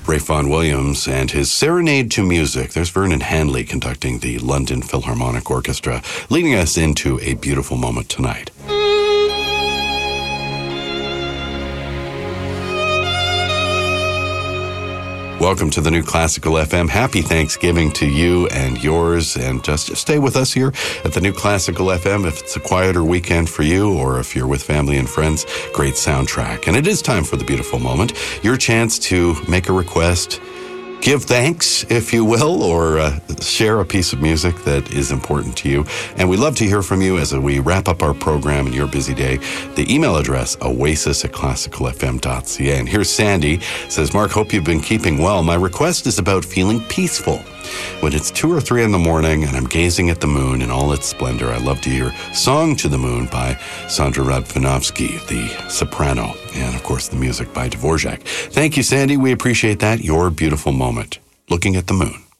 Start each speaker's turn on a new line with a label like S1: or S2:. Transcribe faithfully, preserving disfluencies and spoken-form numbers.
S1: Ralph Vaughan Williams and his Serenade to Music. There's Vernon Hanley conducting the London Philharmonic Orchestra, leading us into a beautiful moment tonight. Welcome to the New Classical F M. Happy Thanksgiving to you and yours, and just, just stay with us here at the New Classical F M. If it's a quieter weekend for you, or if you're with family and friends, great soundtrack. And it is time for the beautiful moment, your chance to make a request, give thanks, if you will, or uh, share a piece of music that is important to you. And we'd love to hear from you as we wrap up our program in your busy day. The email address, oasis at classical f m dot c a. And here's Sandy, says, Mark, hope you've been keeping well. My request is about feeling peaceful. When it's two or three in the morning and I'm gazing at the moon in all its splendor, I love to hear Song to the Moon by Sandra Radvanovsky, the soprano, and of course the music by Dvorak. Thank you, Sandy. We appreciate that. Your beautiful moment, looking at the moon.